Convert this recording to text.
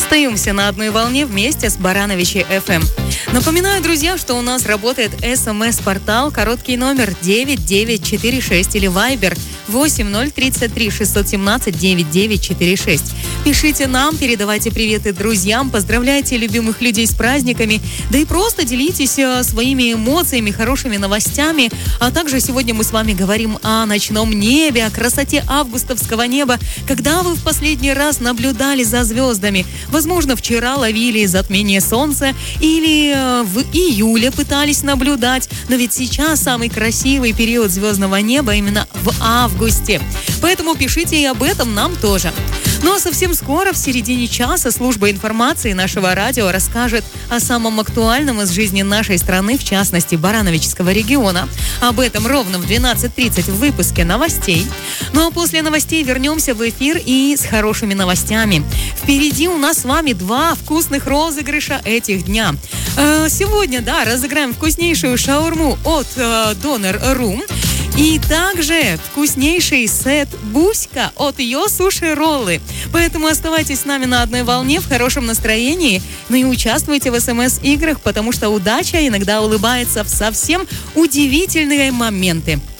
Остаемся на одной волне вместе с Барановичи FM. Напоминаю, друзья, что у нас работает СМС-портал, короткий номер 9946 или Viber 8033 617 9946. Пишите нам, передавайте приветы друзьям, поздравляйте любимых людей с праздниками, да и просто делитесь своими эмоциями, хорошими новостями. А также сегодня мы с вами говорим о ночном небе, о красоте августовского неба. Когда вы в последний раз наблюдали за звездами? Возможно, вчера ловили затмение солнца или в июле пытались наблюдать. Но ведь сейчас самый красивый период звездного неба именно в августе. Поэтому пишите и об этом нам тоже. Ну а совсем скоро, в середине часа, служба информации нашего радио расскажет о самом актуальном из жизни нашей страны, в частности, Барановичского региона. Об этом ровно в 12:30 в выпуске новостей. Ну а после новостей вернемся в эфир и с хорошими новостями. Впереди у нас с вами 2 вкусных розыгрыша этих дня. Сегодня, разыграем вкуснейшую шаурму от Донер.ру. И также вкуснейший сет «Буська» от ее суши-роллы. Поэтому оставайтесь с нами на одной волне, в хорошем настроении. Ну и участвуйте в СМС-играх, потому что удача иногда улыбается в совсем удивительные моменты.